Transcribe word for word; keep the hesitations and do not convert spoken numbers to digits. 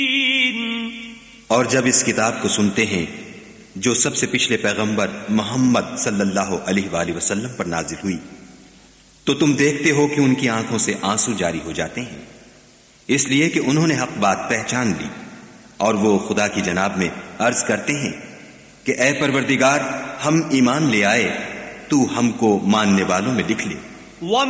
और जब इस किताब को सुनते हैं जो सबसे पिछले पैगंबर मोहम्मद सल्लल्लाहु अलैहि वसल्लम पर नाजिल हुई, तो तुम देखते हो कि उनकी आंखों से आंसू जारी हो जाते हैं, इसलिए कि उन्होंने हक बात पहचान ली। और वो खुदा की जनाब में अर्ज करते हैं कि ऐ परवरदिगार, हम ईमान ले आए, तू हमको मानने वालों में लिख ले।